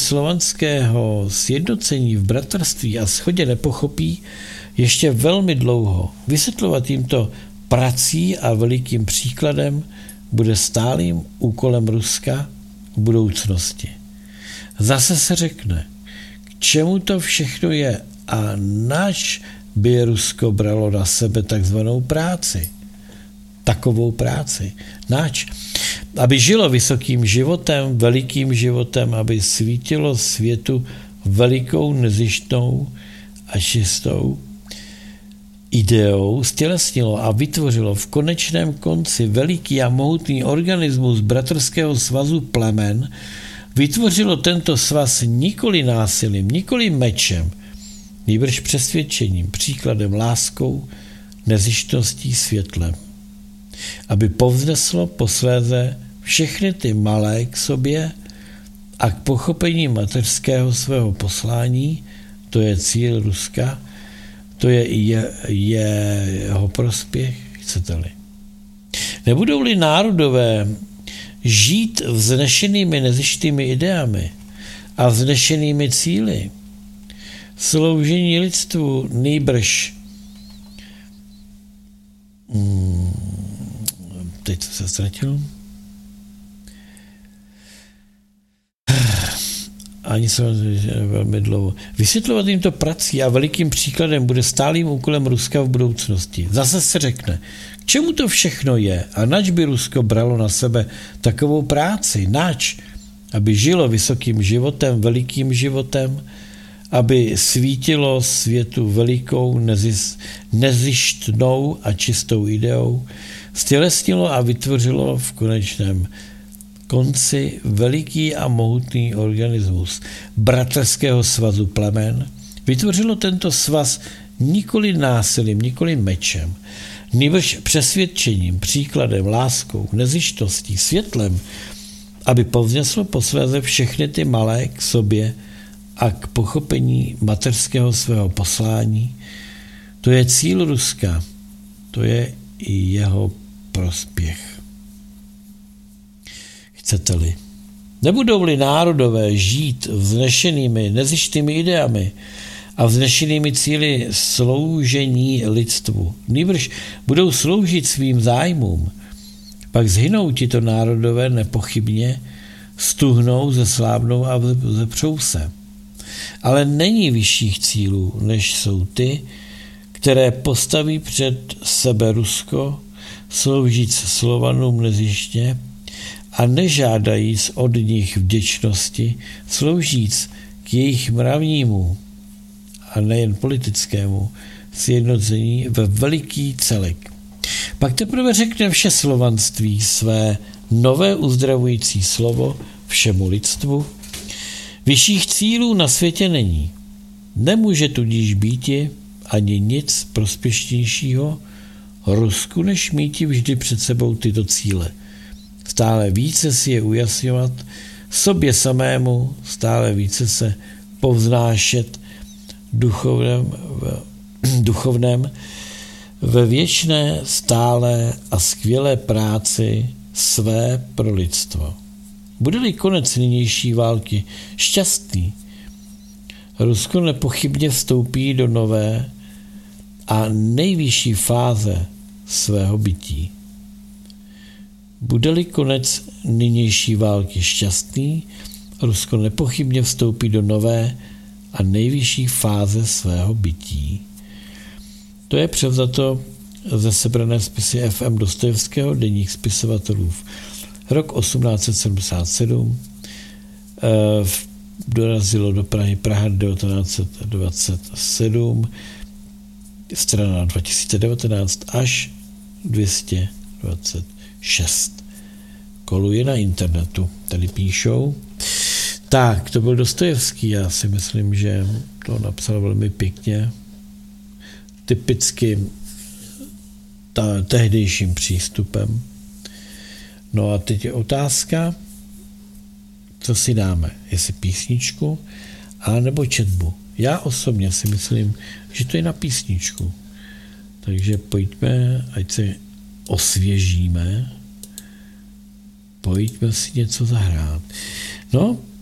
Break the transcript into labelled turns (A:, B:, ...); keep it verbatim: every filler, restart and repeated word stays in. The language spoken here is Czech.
A: slovanského sjednocení v bratrství a shodě nepochopí ještě velmi dlouho. Vysvětlovat jim to prací a velikým příkladem bude stálým úkolem Ruska v budoucnosti. Zase se řekne, k čemu to všechno je a nač by Rusko bralo na sebe takzvanou práci. Takovou práci. Nač? Aby žilo vysokým životem, velikým životem, aby svítilo světu velikou, nezištnou a čistou ideou, stělesnilo a vytvořilo v konečném konci veliký a mohutný organismus bratrského svazu plemen, vytvořilo tento svaz nikoli násilím, nikoli mečem, nýbrž přesvědčením, příkladem, láskou, nezištností, světlem. Aby povzneslo posléze všechny ty malé k sobě a k pochopení mateřského svého poslání, to je cíl Ruska, to je i je, je jeho prospěch, chcete-li. Nebudou-li národové žít vznešenými nezištnými ideami a vznešenými cíli, sloužení lidstvu nýbrž hmm, teď se ztratil. Ani se velmi dlouho. Vysvětlovat jim to prací a velikým příkladem bude stálým úkolem Ruska v budoucnosti. Zase se řekne, k čemu to všechno je a nač by Rusko bralo na sebe takovou práci, nač, aby žilo vysokým životem, velikým životem, aby svítilo světu velikou, nezis, nezištnou a čistou ideou, stělesnilo a vytvořilo v konečném konci veliký a mohutný organismus bratrského svazu plemen, vytvořilo tento svaz nikoli násilím, nikoli mečem, nýbrž přesvědčením, příkladem, láskou, nezištností, světlem, aby povzneslo posléze všechny ty malé k sobě a k pochopení mateřského svého poslání. To je cíl Ruska, to je i jeho prospěch. Chcete-li. Nebudou-li národové žít vznešenými, nezištnými ideami a vznešenými cíli sloužení lidstvu, nýbrž budou sloužit svým zájmům, pak zhynou tito národové nepochybně, stuhnou, zeslábnou a zepřou se. Ale není vyšších cílů, než jsou ty, které postaví před sebe Rusko, sloužíc Slovanům nezištně, a nežádajíc od nich vděčnosti, sloužíc k jejich mravnímu a nejen politickému sjednocení ve veliký celek. Pak teprve řekne vše slovanství své nové uzdravující slovo všemu lidstvu. Vyšších cílů na světě není. Nemůže tudíž býti ani nic prospěšnějšího Rusku, než míti vždy před sebou tyto cíle. Stále více si je ujasňovat sobě samému, stále více se povznášet duchovném, duchovném ve věčné, stále a skvělé práci své pro lidstvo. Bude-li konec nynější války šťastný, Rusko nepochybně vstoupí do nové a nejvyšší fáze svého bytí. Bude-li konec nynější války šťastný, Rusko nepochybně vstoupí do nové a nejvyšší fáze svého bytí. To je převzato ze sebrané spisy F M Dostojevského, Deník spisovatelů, rok osmnáct set sedmdesát sedm, dorazilo do Prahy Praha devatenáct set dvacet sedm, strana dva tisíce devatenáct až dvě stě dvacet šest. Koluje na internetu, tady píšou. Tak, to byl Dostojevský, já si myslím, že to napsal velmi pěkně, typicky ta, tehdejším přístupem. No a teď je otázka, co si dáme, jestli písničku, a nebo četbu. Já osobně si myslím, že to je na písničku. Takže pojďme, ať se osvěžíme, pojďme si něco zahrát. No,